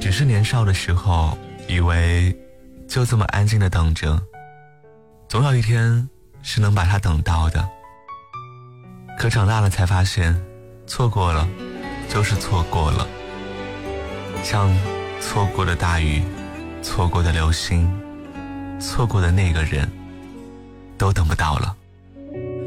只是年少的时候以为就这么安静的等着，总有一天是能把它等到的。可长大了才发现，错过了就是错过了，像错过的大雨，错过的流星，错过的那个人，都等不到了。